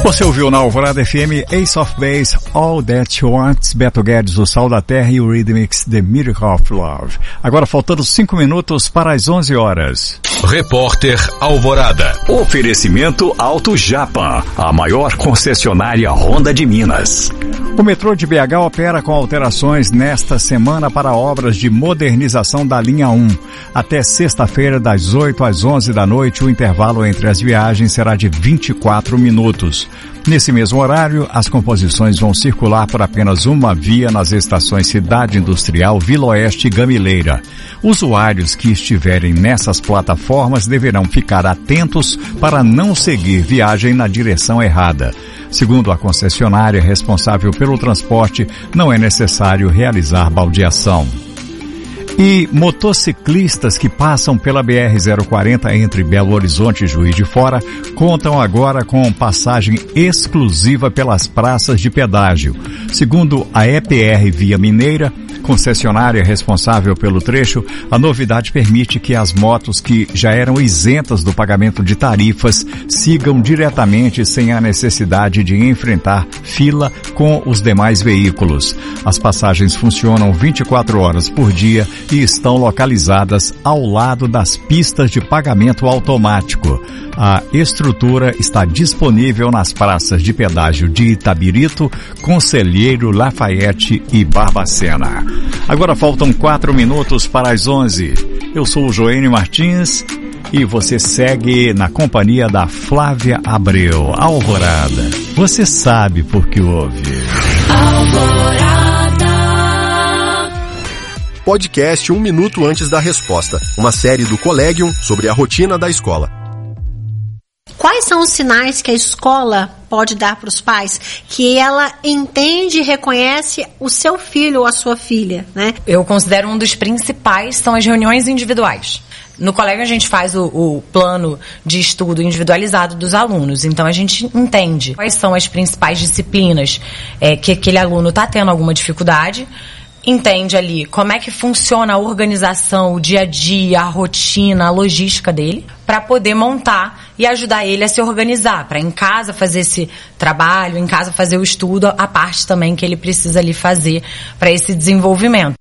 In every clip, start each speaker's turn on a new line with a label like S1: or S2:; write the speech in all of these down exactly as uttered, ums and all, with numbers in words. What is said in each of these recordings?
S1: Você ouviu na Alvorada F M Ace of Base, All That You Want, Beto Guedes, O Sal da Terra e o Rhythmix, The Miracle of Love. Agora faltando cinco minutos para as onze horas.
S2: Repórter Alvorada.
S3: Oferecimento Auto Japan, a maior concessionária Honda de Minas.
S1: O metrô de B H opera com alterações nesta semana para obras de modernização da linha um. Até sexta-feira, das oito às onze da noite, o intervalo entre as viagens será de vinte e quatro minutos. Nesse mesmo horário, as composições vão circular por apenas uma via nas estações Cidade Industrial, Vila Oeste e Gamileira. Usuários que estiverem nessas plataformas deverão ficar atentos para não seguir viagem na direção errada. Segundo a concessionária responsável pelo transporte, não é necessário realizar baldeação. E motociclistas que passam pela B R zero quarenta entre Belo Horizonte e Juiz de Fora contam agora com passagem exclusiva pelas praças de pedágio. Segundo a E P R Via Mineira, concessionária responsável pelo trecho, a novidade permite que as motos que já eram isentas do pagamento de tarifas sigam diretamente sem a necessidade de enfrentar fila com os demais veículos. As passagens funcionam vinte e quatro horas por dia e estão localizadas ao lado das pistas de pagamento automático. A estrutura está disponível nas praças de pedágio de Itabirito, Conselheiro, Lafayette e Barbacena. Agora faltam quatro minutos para as onze. Eu sou o Joênio Martins e você segue na companhia da Flávia Abreu. Alvorada, você sabe por que ouve.
S4: Alvorada. Podcast Um Minuto Antes da Resposta, uma série do Collegium sobre a rotina da escola.
S5: Quais são os sinais que a escola pode dar para os pais que ela entende e reconhece o seu filho ou a sua filha, né?
S6: Eu considero um dos principais são as reuniões individuais. No colégio a gente faz o, o plano de estudo individualizado dos alunos, então a gente entende quais são as principais disciplinas é, que aquele aluno está tendo alguma dificuldade, entende ali como é que funciona a organização, o dia a dia, a rotina, a logística dele, para poder montar e ajudar ele a se organizar, para em casa fazer esse trabalho, em casa fazer o estudo, a parte também que ele precisa ali fazer para esse desenvolvimento.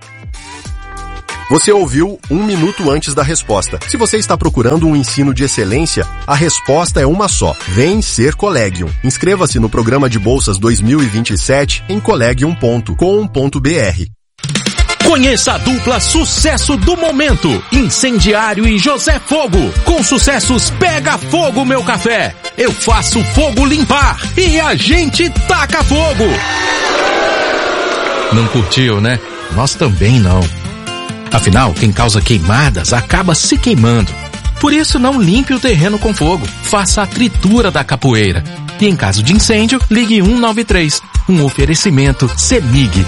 S4: Você ouviu Um Minuto Antes da Resposta. Se você está procurando um ensino de excelência, a resposta é uma só. Vem ser Collegium. Inscreva-se no programa de bolsas dois mil e vinte e sete em collegium ponto com ponto b r.
S2: Conheça a dupla sucesso do momento, Incendiário e José Fogo. Com sucessos Pega Fogo Meu Café, Eu Faço Fogo Limpar e A Gente Taca Fogo.
S7: Não curtiu, né? Nós também não. Afinal, quem causa queimadas acaba se queimando. Por isso, não limpe o terreno com fogo. Faça a tritura da capoeira. E em caso de incêndio, ligue um nove três. Um oferecimento CEMIG.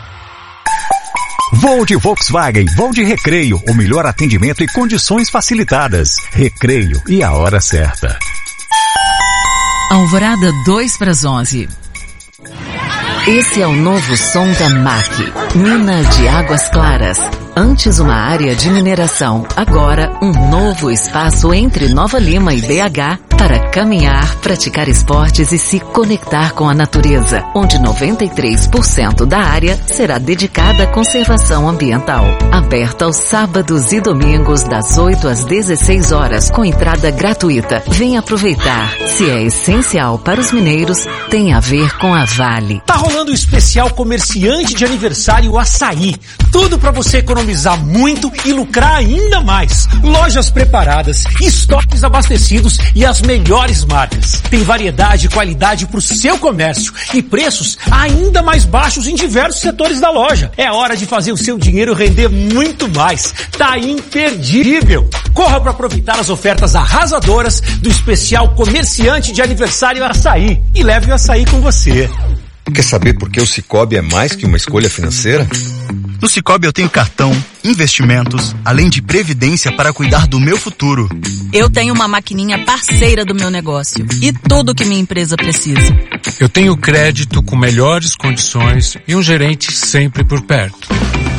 S3: Voo de Volkswagen, voo de Recreio. O melhor atendimento e condições facilitadas. Recreio e a hora certa.
S8: Alvorada dois para as onze. Esse é o novo som da M A C, Mina de Águas Claras. Antes uma área de mineração, agora um novo espaço entre Nova Lima e B H para caminhar, praticar esportes e se conectar com a natureza, onde noventa e três por cento da área será dedicada à conservação ambiental. Aberta aos sábados e domingos das oito às dezesseis horas com entrada gratuita. Venha aproveitar. Se é essencial para os mineiros, tem a ver com a Vale.
S9: Tá rolando o especial comerciante de aniversário Açaí. Tudo para você economizar muito e lucrar ainda mais. Lojas preparadas, estoques abastecidos e as melhores marcas. Tem variedade e qualidade para o seu comércio e preços ainda mais baixos em diversos setores da loja. É hora de fazer o seu dinheiro render muito mais. Tá imperdível. Corra para aproveitar as ofertas arrasadoras do especial comerciante de aniversário Açaí e leve o açaí com você.
S10: Quer saber por que o Sicoob é mais que uma escolha financeira?
S11: No Sicoob eu tenho cartão, investimentos, além de previdência para cuidar do meu futuro.
S12: Eu tenho uma maquininha parceira do meu negócio e tudo que minha empresa precisa.
S13: Eu tenho crédito com melhores condições e um gerente sempre por perto.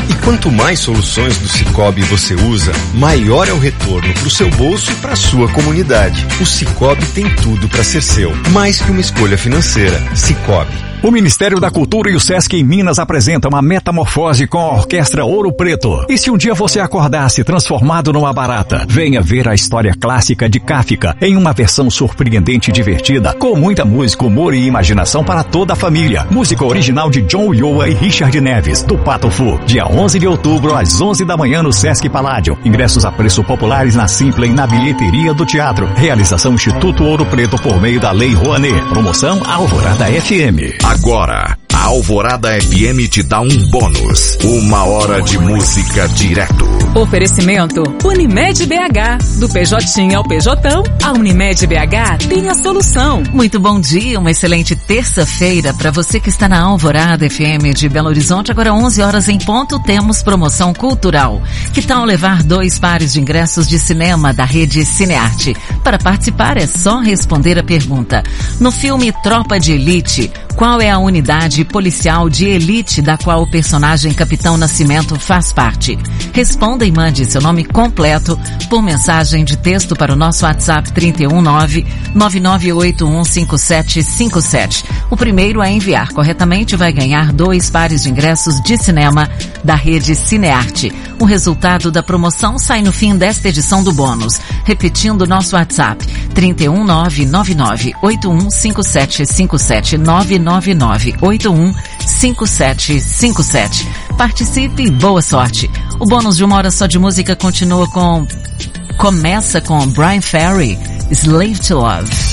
S10: E quanto mais soluções do Sicoob você usa, maior é o retorno para o seu bolso e para a sua comunidade. O Sicoob tem tudo para ser seu, mais que uma escolha financeira. Sicoob.
S1: O Ministério da Cultura e o Sesc em Minas apresentam uma metamorfose com a Orquestra Ouro Preto. E se um dia você acordasse transformado numa barata, venha ver a história clássica de Kafka em uma versão surpreendente e divertida, com muita música, humor e imaginação para toda a família. Música original de John Ulloa e Richard Neves, do Pato Fu. Dia onze de outubro, às onze da manhã no Sesc Paládio. Ingressos a preço populares na Simpla e na bilheteria do teatro. Realização Instituto Ouro Preto por meio da Lei Rouanet. Promoção Alvorada F M.
S13: Agora, a Alvorada F M te dá um bônus. Uma hora de música direto.
S14: Oferecimento Unimed B H. Do P J ao P J, a Unimed B H tem a solução.
S8: Muito bom dia, uma excelente terça-feira para você que está na Alvorada F M de Belo Horizonte. Agora onze horas em ponto, temos promoção cultural. Que tal levar dois pares de ingressos de cinema da rede Cinearte? Para participar é só responder a pergunta. No filme Tropa de Elite, qual é a unidade policial de elite da qual o personagem Capitão Nascimento faz parte? Responda e mande seu nome completo por mensagem de texto para o nosso WhatsApp trinta e um nove, nove nove oito um cinco sete cinco sete. O primeiro a enviar corretamente vai ganhar dois pares de ingressos de cinema da rede Cinearte. O resultado da promoção sai no fim desta edição do bônus. Repetindo nosso WhatsApp, trinta e um nove, nove nove oito um cinco sete cinco sete, nove nove nove oito um cinco sete cinco sete. Participe e boa sorte. O bônus de uma hora só de música continua com... Começa com Brian Ferry, Slave to Love.